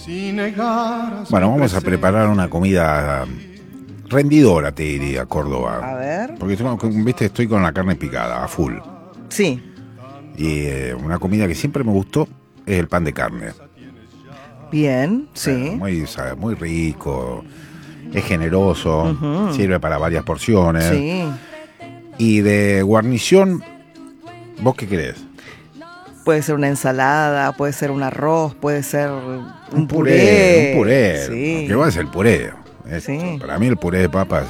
Bueno, vamos a preparar una comida rendidora, te diría, Córdoba. A ver. Porque, viste, estoy con la carne picada, a full. Sí. Y una comida que siempre me gustó es el pan de carne. Bien, sí. Muy rico, es generoso, sirve para varias porciones. Sí. Y de guarnición, ¿vos qué querés? Puede ser una ensalada, puede ser un arroz, puede ser un puré. Un puré. Sí. ¿Qué va a ser el puré? Sí. Para mí el puré de papas,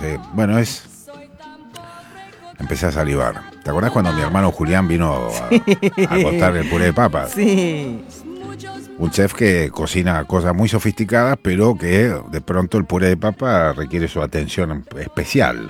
empecé a salivar. ¿Te acordás cuando mi hermano Julián vino a contar el puré de papas? Sí. Un chef que cocina cosas muy sofisticadas, pero que de pronto el puré de papa requiere su atención especial.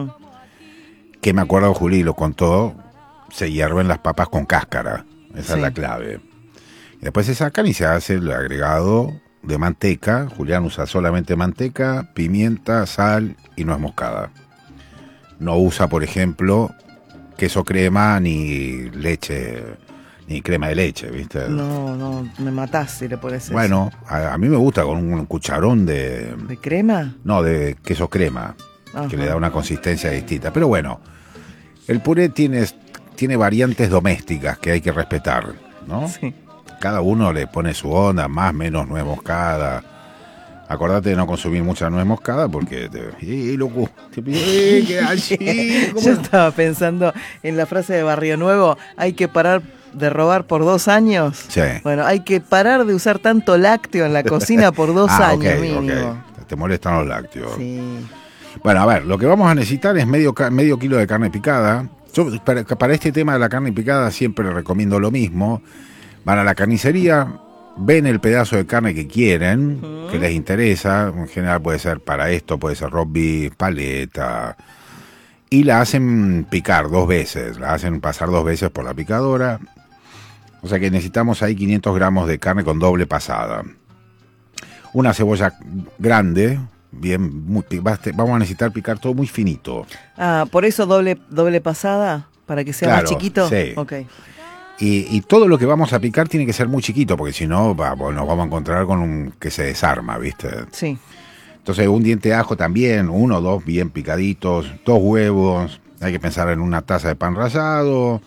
Que me acuerdo, Juli lo contó, se hierven las papas con cáscara. Esa es la clave. Y después se sacan y se hace el agregado de manteca. Julián usa solamente manteca, pimienta, sal y nuez moscada. No usa, por ejemplo, queso crema ni leche, ni crema de leche, ¿viste? No, me matás si le pones eso. Bueno, a mí me gusta con un cucharón de... ¿De crema? No, de queso crema, que le da una consistencia distinta. Pero bueno, el puré tiene variantes domésticas que hay que respetar, ¿no? Sí. Cada uno le pone su onda, más, menos nuez moscada. Acordate de no consumir mucha nuez moscada porque loco, ¿qué allí? Yo estaba pensando en la frase de Barrio Nuevo, hay que parar de robar por 2 años. Sí. Bueno, hay que parar de usar tanto lácteo en la cocina por 2 años mínimo. Okay. Te molestan los lácteos. Sí. Bueno, a ver, lo que vamos a necesitar es medio kilo de carne picada. Yo para este tema de la carne picada siempre recomiendo lo mismo. Van a la carnicería, ven el pedazo de carne que quieren, que les interesa. En general puede ser para esto, puede ser roast beef, paleta. Y la hacen picar 2 veces, la hacen pasar 2 veces por la picadora. O sea que necesitamos ahí 500 gramos de carne con doble pasada. Una cebolla grande, vamos a necesitar picar todo muy finito. Ah, ¿por eso doble pasada? ¿Para que sea más chiquito? Sí. Okay. Y todo lo que vamos a picar tiene que ser muy chiquito, porque si no, nos vamos a encontrar con que se desarma, ¿viste? Sí. Entonces, un diente de ajo también, 1 o 2 bien picaditos, 2 huevos, hay que pensar en una taza de pan rallado,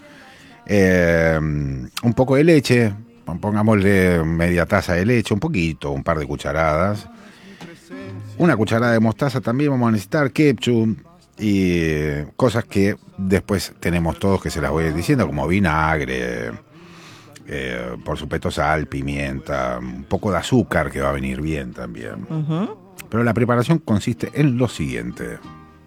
un poco de leche, pongámosle media taza de leche, un poquito, un par de cucharadas, una cucharada de mostaza también vamos a necesitar, ketchup y cosas que después tenemos todos que se las voy diciendo, como vinagre, por supuesto sal, pimienta, un poco de azúcar que va a venir bien también. Pero la preparación consiste en lo siguiente.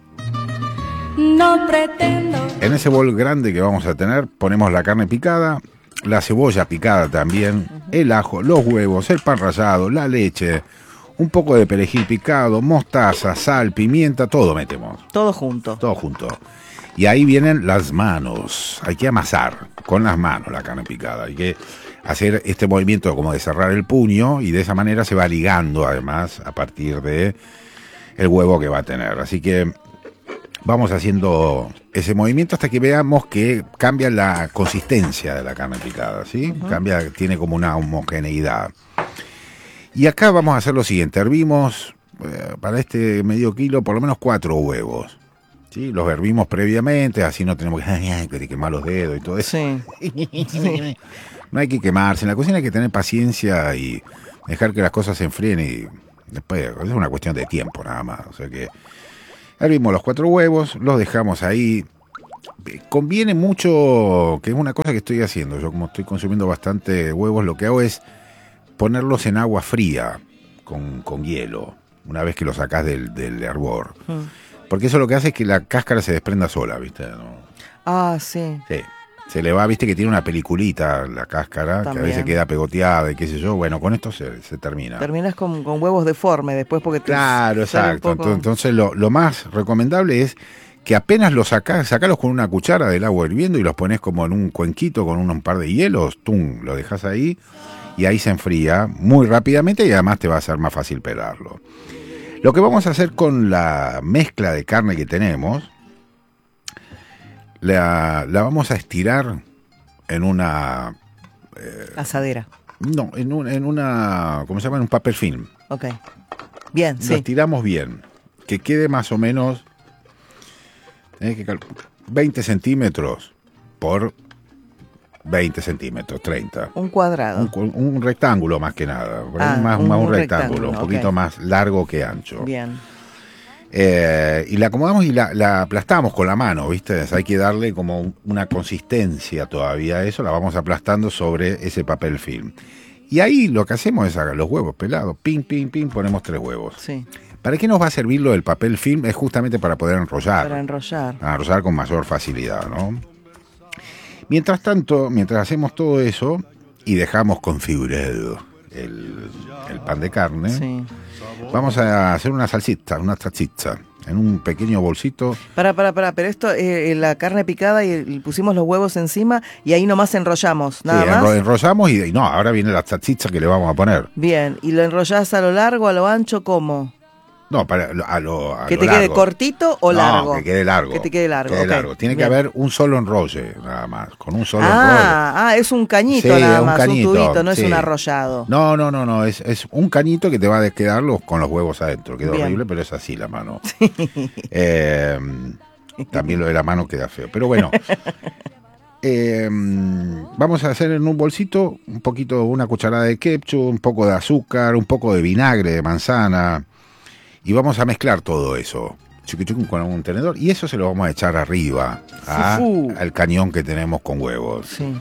No pretendo. En ese bol grande que vamos a tener ponemos la carne picada, la cebolla picada también, el ajo, los huevos, el pan rallado, la leche, un poco de perejil picado, mostaza, sal, pimienta, todo metemos. Todo junto. Todo junto. Y ahí vienen las manos. Hay que amasar con las manos la carne picada. Hay que hacer este movimiento como de cerrar el puño y de esa manera se va ligando además a partir de el huevo que va a tener. Así que vamos haciendo ese movimiento hasta que veamos que cambia la consistencia de la carne picada, ¿sí? Cambia, tiene como una homogeneidad. Y acá vamos a hacer lo siguiente, hervimos para este medio kilo por lo menos 4 huevos, ¿sí? Los hervimos previamente, así no tenemos que quemar los dedos y todo eso. Sí. No hay que quemarse, en la cocina hay que tener paciencia y dejar que las cosas se enfríen y después es una cuestión de tiempo nada más. O sea que hervimos los 4 huevos, los dejamos ahí. Conviene mucho, que es una cosa que estoy haciendo, yo como estoy consumiendo bastante huevos, lo que hago es ponerlos en agua fría con hielo, una vez que los sacás del hervor. Porque eso lo que hace es que la cáscara se desprenda sola, ¿viste? ¿No? Ah, sí. Sí. Se le va, viste que tiene una peliculita la cáscara, también, que a veces queda pegoteada y qué sé yo. Bueno, con esto se termina. Terminas con huevos deformes después porque Claro, exacto. Entonces lo más recomendable es que apenas los sacalos con una cuchara del agua hirviendo y los pones como en un cuenquito con un par de hielos, ¡tum! Lo dejas ahí y ahí se enfría muy rápidamente y además te va a ser más fácil pelarlo. Lo que vamos a hacer con la mezcla de carne que tenemos, la vamos a estirar en una asadera. No, en una, ¿cómo se llama? En un papel film. Ok. Bien, Lo sí. estiramos bien, que quede más o menos 20 centímetros por 20 centímetros, 30. Un cuadrado. Un rectángulo más que nada, más un un rectángulo, rectángulo, un poquito ok. más largo que ancho. Bien. Y la acomodamos y la aplastamos con la mano, ¿viste? Hay que darle como una consistencia todavía a eso, la vamos aplastando sobre ese papel film. Y ahí lo que hacemos es agarrar los huevos pelados, pim, pim, pim, ponemos 3 huevos. Sí. ¿Para qué nos va a servir lo del papel film? Es justamente para poder enrollar. Para enrollar. Enrollar con mayor facilidad, ¿no? Mientras tanto, mientras hacemos todo eso y dejamos configurado el pan de carne, Sí. vamos a hacer una salsita en un pequeño bolsito. Pero esto, la carne picada y pusimos los huevos encima y ahí nomás enrollamos, nada Sí, más. enrollamos y no, ahora viene la salchicha que le vamos a poner. Bien, ¿y lo enrollás a lo largo, a lo ancho, cómo? No, a lo ¿Que te largo. quede cortito o largo? No, que quede largo. Que te quede largo, ok. Tiene que Bien. haber un solo enrolle, nada más. Con un solo enrolle. Es un cañito Sí, nada un más, cañito, un tubito, no sí. es un arrollado. No, es un cañito que te va a quedar con los huevos adentro. Queda Bien. horrible, pero es así la mano. También lo de la mano queda feo. Pero bueno, vamos a hacer en un bolsito un poquito, una cucharada de ketchup, un poco de azúcar, un poco de vinagre de manzana. Y vamos a mezclar todo eso con un tenedor. Y eso se lo vamos a echar arriba al cañón que tenemos con huevos. Sí.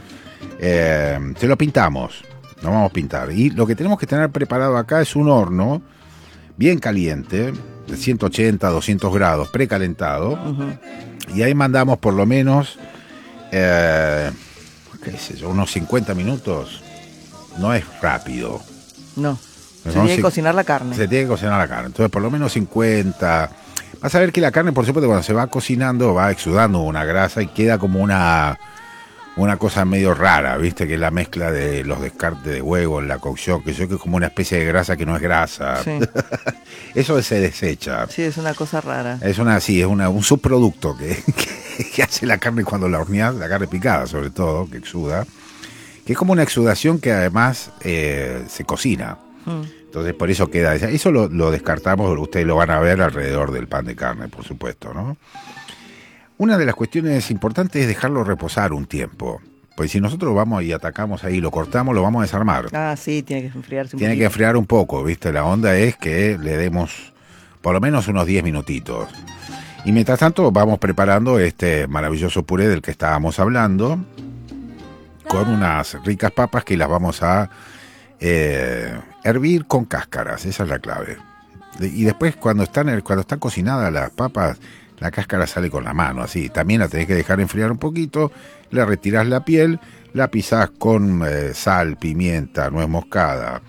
Se lo pintamos. Lo vamos a pintar. Y lo que tenemos que tener preparado acá es un horno bien caliente, de 180, 200 grados, precalentado. Uh-huh. Y ahí mandamos por lo menos, qué sé yo, unos 50 minutos. No es rápido. No. Se tiene que cocinar la carne. Se tiene que cocinar la carne. Entonces, por lo menos 50. Vas a ver que la carne, por supuesto, cuando se va cocinando, va exudando una grasa y queda como una cosa medio rara, ¿viste? Que es la mezcla de los descartes de huevo en la cocción, que es como una especie de grasa que no es grasa. Sí. Eso se desecha. Sí, es una cosa rara. Es un subproducto que hace la carne cuando la horneas, la carne picada sobre todo, que exuda. Que es como una exudación que además se cocina. Entonces por eso queda eso lo descartamos, ustedes lo van a ver alrededor del pan de carne, por supuesto, ¿no? Una de las cuestiones importantes es dejarlo reposar un tiempo, pues si nosotros vamos y atacamos ahí, lo cortamos, lo vamos a desarmar. Sí, tiene que enfriarse un Tiene poquito. que enfriar un poco, ¿viste? La onda es que le demos por lo menos unos 10 minutitos. Y mientras tanto vamos preparando este maravilloso puré del que estábamos hablando, con unas ricas papas que las vamos a hervir con cáscaras, esa es la clave. Y después cuando están cocinadas las papas, la cáscara sale con la mano, así. También la tenés que dejar enfriar un poquito, le retirás la piel, la pisás con sal, pimienta, nuez moscada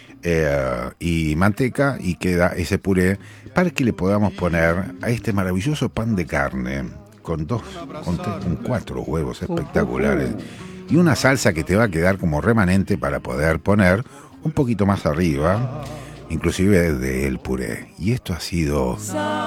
y manteca y queda ese puré para que le podamos poner a este maravilloso pan de carne con 4 huevos espectaculares y una salsa que te va a quedar como remanente para poder poner un poquito más arriba, inclusive del puré. Y esto ha sido